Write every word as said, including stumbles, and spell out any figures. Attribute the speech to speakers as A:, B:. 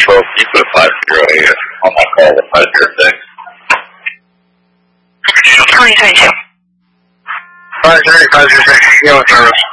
A: Well, you put a five zero here on my call with five zero six.
B: twenty twenty-two.
C: five zero five zero six, you know service.